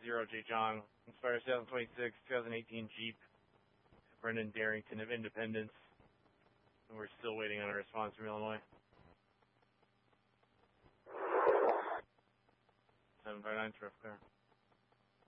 J. John, Inspire 2026, 2018 Jeep, Brendan Darrington of Independence. And we're still waiting on a response from Illinois. 759, rough car.